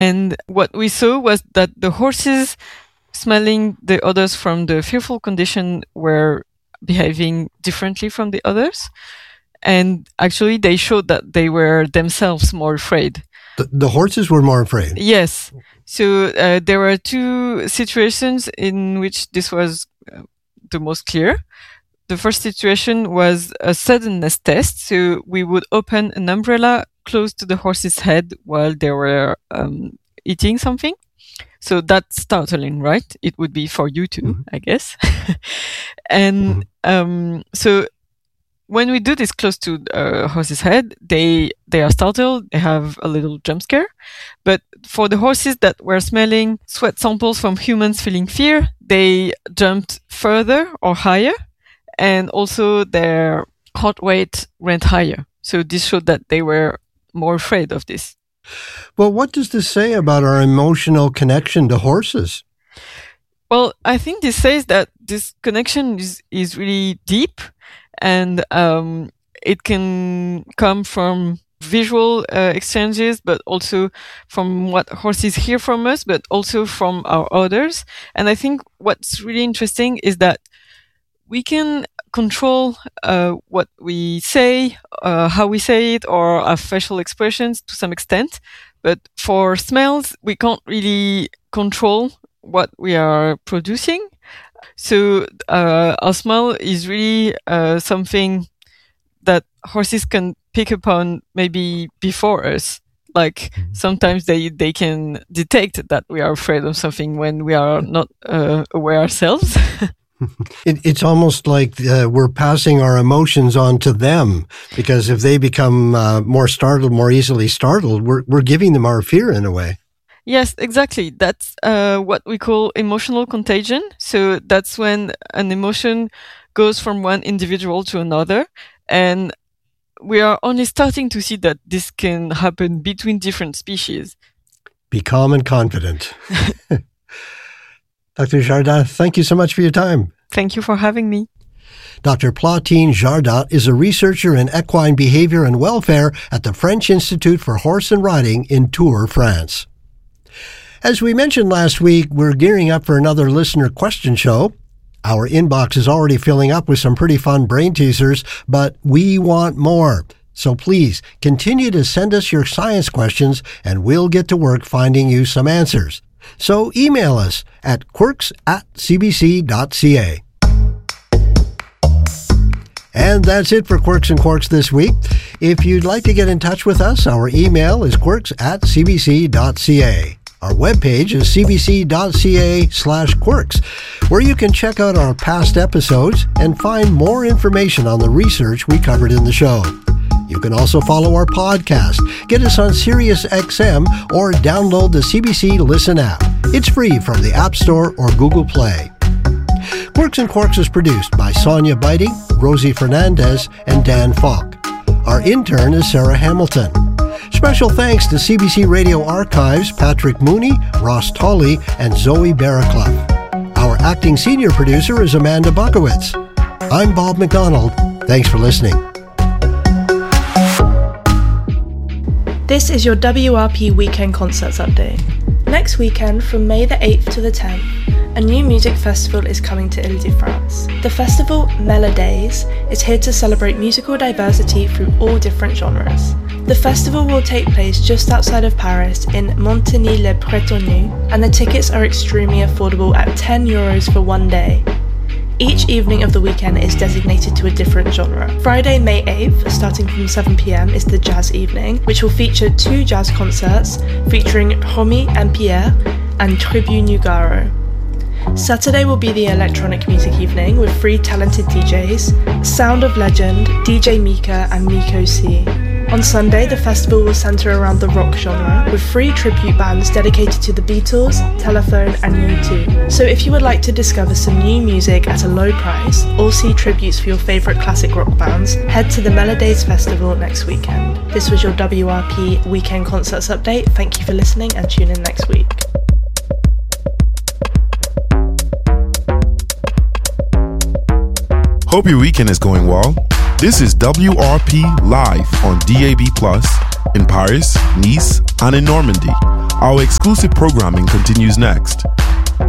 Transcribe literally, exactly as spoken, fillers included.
And what we saw was that the horses smelling the odors from the fearful condition were behaving differently from the others. And actually, they showed that they were themselves more afraid. The, the horses were more afraid? Yes. So uh, there were two situations in which this was uh, the most clear. The first situation was a suddenness test. So we would open an umbrella close to the horse's head while they were um, eating something. So that's startling, right? It would be for you too, mm-hmm. I guess. and mm-hmm. um, so when we do this close to a horse's head, they they are startled. They have a little jump scare. But for the horses that were smelling sweat samples from humans feeling fear, they jumped further or higher. And also their heart rate went higher. So this showed that they were more afraid of this. Well, what does this say about our emotional connection to horses? Well, I think this says that this connection is, is really deep, and um, it can come from visual uh, exchanges, but also from what horses hear from us, but also from our odors. And I think what's really interesting is that we can control uh, what we say, uh, how we say it, or our facial expressions to some extent. But for smells, we can't really control what we are producing. So uh, our smell is really uh, something that horses can pick upon maybe before us. Like sometimes they, they can detect that we are afraid of something when we are not uh, aware ourselves. It, it's almost like uh, we're passing our emotions on to them, because if they become uh, more startled, more easily startled, we're we're giving them our fear in a way. Yes, exactly. That's uh, what we call emotional contagion. So that's when an emotion goes from one individual to another. And we are only starting to see that this can happen between different species. Be calm and confident. Doctor Jardat, thank you so much for your time. Thank you for having me. Doctor Platine Jardat is a researcher in equine behavior and welfare at the French Institute for Horse and Riding in Tours, France. As we mentioned last week, we're gearing up for another listener question show. Our inbox is already filling up with some pretty fun brain teasers, but we want more. So please continue to send us your science questions, and we'll get to work finding you some answers. So email us at quirks at c b c dot c a. And that's it for Quirks and Quarks this week. If you'd like to get in touch with us, our email is quirks at c b c dot c a. Our webpage is c b c dot c a slash quirks, where you can check out our past episodes and find more information on the research we covered in the show. You can also follow our podcast, get us on Sirius X M, or download the C B C Listen app. It's free from the App Store or Google Play. Quirks and Quarks is produced by Sonia Biting, Rosie Fernandez, and Dan Falk. Our intern is Sarah Hamilton. Special thanks to C B C Radio Archives, Patrick Mooney, Ross Tolley, and Zoe Barraclough. Our acting senior producer is Amanda Buckowitz. I'm Bob McDonald. Thanks for listening. This is your W R P Weekend Concerts Update. Next weekend, from May the eighth to the tenth, a new music festival is coming to Ile-de-France. The festival, Melodies, is here to celebrate musical diversity through all different genres. The festival will take place just outside of Paris in Montigny-le-Bretonneux, and the tickets are extremely affordable at ten euros for one day. Each evening of the weekend is designated to a different genre. Friday, May eighth, starting from seven p m, is the Jazz Evening, which will feature two jazz concerts featuring Romy and Pierre and Tribu Nougaro. Saturday will be the Electronic Music Evening with three talented D Js, Sound of Legend, D J Mika and Miko C. On Sunday, the festival will centre around the rock genre, with three tribute bands dedicated to the Beatles, Telephone and U two. So if you would like to discover some new music at a low price, or see tributes for your favourite classic rock bands, head to the Melodies Festival next weekend. This was your W R P Weekend Concerts Update. Thank you for listening, and tune in next week. Hope your weekend is going well. This is W R P live on D A B plus in Paris, Nice, and in Normandy. Our exclusive programming continues next.